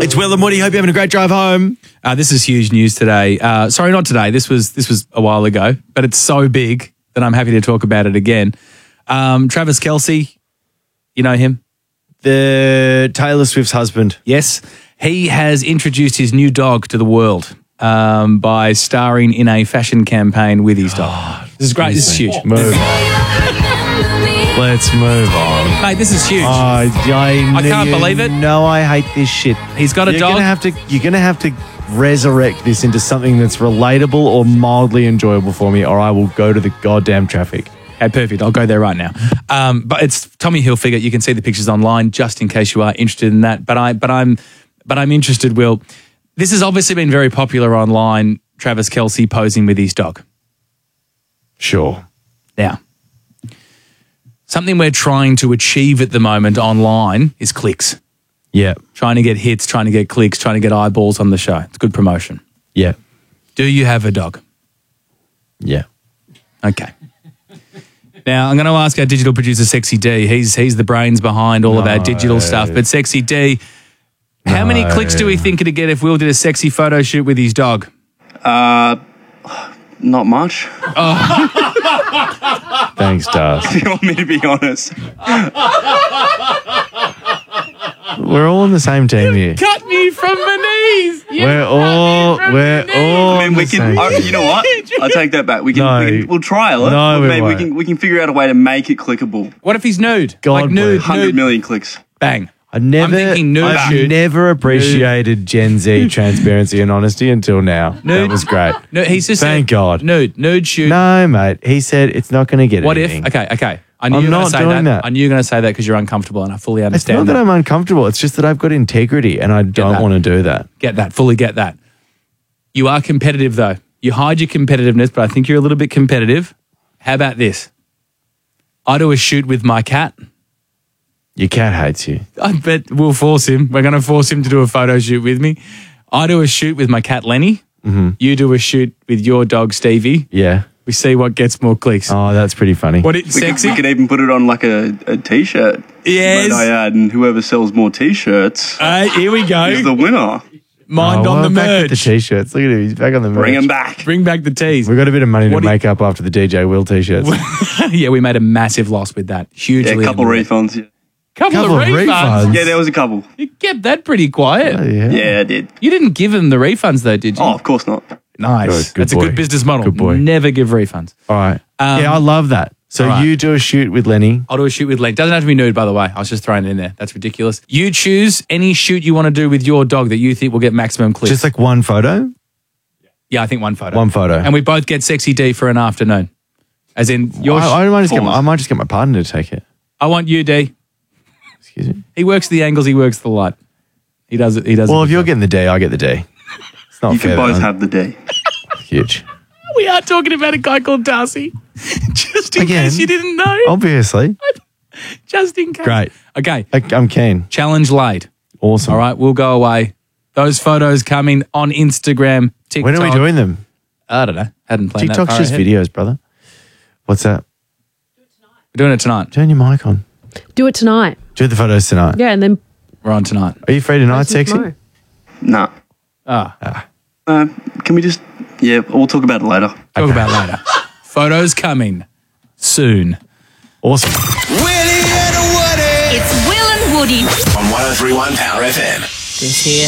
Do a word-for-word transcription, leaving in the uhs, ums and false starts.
It's Will and Woody. Hope you're having a great drive home. Uh, this is huge news today. Uh, sorry, not today. This was this was a while ago, but it's so big that I'm happy to talk about it again. Um, Travis Kelce, you know him? The Taylor Swift's husband. Yes. He has introduced his new dog to the world um, by starring in a fashion campaign with his dog. This is great. This is huge. Move on. Let's move on. Mate, this is huge. Oh, I, I can't believe it. No, I hate this shit. He's got a you're dog. Gonna have to, you're going to have to resurrect this into something that's relatable or mildly enjoyable for me, or I will go to the goddamn traffic. Okay, perfect. I'll go there right now. Um, but it's Tommy Hilfiger. You can see the pictures online, just in case you are interested in that. But I, but I'm, but I'm interested. Will, this has obviously been very popular online. Travis Kelce posing with his dog. Sure. Now, something we're trying to achieve at the moment online is clicks. Yeah. Trying to get hits, trying to get clicks, trying to get eyeballs on the show. It's good promotion. Yeah. Do you have a dog? Yeah. Okay. Now, I'm going to ask our digital producer, Sexy D. He's he's the brains behind all no. of our digital stuff. But Sexy D, how no. many clicks do we think it'd get if Will did a sexy photo shoot with his dog? Uh, not much. Oh. Thanks, Dars. If you want me to be honest. We're all on the same team here. Cut me from the knees. You We're all, we're all. I mean, we on the can. same Uh, team. you know what? I take that back. We can. No. we can we'll trial it. No, we Maybe we won't. can. We can figure out a way to make it clickable. What if he's nude? God like nude, bless. Hundred nude. million clicks. Bang. I never, I'm thinking nude I've shoot. never appreciated Gen Z transparency and honesty until now. That Nude. was great. No, he's just Thank said, God. Nude, nude shoot. No, mate. He said it's not going to get What anything. if? Okay, okay. I knew I'm you were going not to say doing that. that. I knew you were going to say that because you're uncomfortable, and I fully It's understand not that I'm uncomfortable. It's just that I've got integrity and I don't that. want to do that. Get that. Fully get that. You are competitive, though. You hide your competitiveness, but I think you're a little bit competitive. How about this? I do a shoot with my cat. Your cat hates you. I bet we'll force him. We're going to force him to do a photo shoot with me. I do a shoot with my cat, Lenny. Mm-hmm. You do a shoot with your dog, Stevie. Yeah. We see what gets more clicks. Oh, that's pretty funny. What it We sexy? could, we could even put it on like a, a t-shirt. Yes. Red I add, and whoever sells more t-shirts Uh, here we go. is the winner. Mind Oh, on well, the back with merch. the t-shirts. Look at him. He's back on the merch. Bring them back. Bring back the tees. We've got a bit of money to What do you- make up after the D J Will t-shirts. Yeah, we made a massive loss with that. Hugely. Yeah, a couple anyway. refunds. Yeah. Couple, Couple of of refunds. refunds. yeah, there was a couple. You kept that pretty quiet. Oh, yeah. Yeah, I did. You didn't give them the refunds, though, did you? Oh, of course not. nice. Good, good That's boy. a good business model. Good boy. Never give refunds. All right. Um, yeah, I love that. So all right. you do a shoot with Lenny. I'll do a shoot with Len. Doesn't have to be nude, by the way. I was just throwing it in there. That's ridiculous. You choose any shoot you want to do with your dog that you think will get maximum clicks. Just like one photo? yeah, I think one photo. One photo. And we both get Sexy D for an afternoon. As in, your I, I, might just get my, Pause. I might just get my partner to take it. I want you, D. Excuse me. He works the angles, he works the light. He does it. He does Well, it. if you're getting the D, I get the D. It's not You fair. can both that have the day. Huge. We are talking about a guy called Darcy. Just in Again? case you didn't know. Obviously. Just in case. Great. Okay. I, I'm keen. Challenge laid. Awesome. All right. We'll go away. Those photos coming on Instagram, TikTok. When are we doing them? I don't know. Hadn't planned that TikTok's far just ahead. videos, brother. What's that? We're doing it tonight. Turn your mic on. Do it tonight. Do the photos tonight. Yeah, and then We're on tonight. Are you free tonight, post them Sexy? tomorrow. Nah. Ah. Uh, can we just... Yeah, we'll talk about it later. Talk about it later. Photos coming soon. Awesome. Willie and Woody. It's Will and Woody. On one oh three point one Power F M. This here.